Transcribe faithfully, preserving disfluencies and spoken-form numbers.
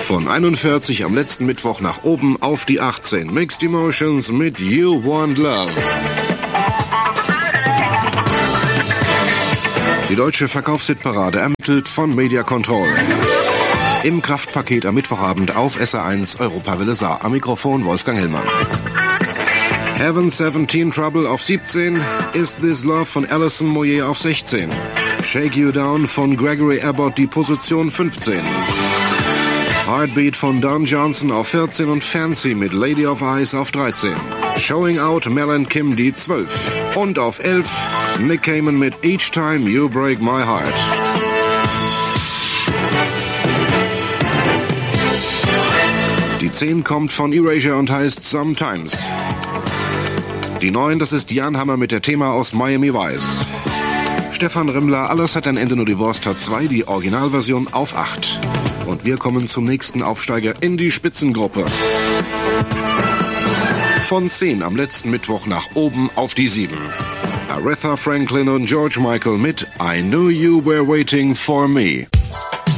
Von einundvierzig am letzten Mittwoch nach oben auf die achtzehn. Mixed Emotions mit You Want Love. Die deutsche Verkaufshitparade ermittelt von Media Control. Im Kraftpaket am Mittwochabend auf S R eins Europawelle Saar. Am Mikrofon Wolfgang Hellmann. Heaven siebzehn Trouble auf siebzehn. Is This Love von Alison Moyet auf sechzehn. Shake You Down von Gregory Abbott die Position fünfzehn. Heartbeat von Don Johnson auf vierzehn und Fancy mit Lady of Ice auf dreizehn. Showing Out Mel and Kim die zwölf. Und auf elf Nick Cayman mit Each Time You Break My Heart. Die zehn kommt von Erasure und heißt Sometimes. Die neun, das ist Jan Hammer mit der Thema aus Miami Vice. Stefan Rimmler, Alles hat ein Ende, nur die Wurst hat zwei, die Originalversion auf acht. Und wir kommen zum nächsten Aufsteiger in die Spitzengruppe. Von zehn am letzten Mittwoch nach oben auf die sieben. Aretha Franklin und George Michael mit I Knew You Were Waiting For Me.